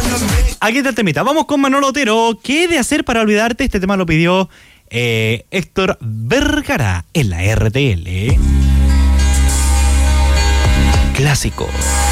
Aquí está el temita. Vamos con Manolo Otero. ¿Qué he de hacer para olvidarte? Este tema lo pidió Héctor Vergara en la RTL. Clásico.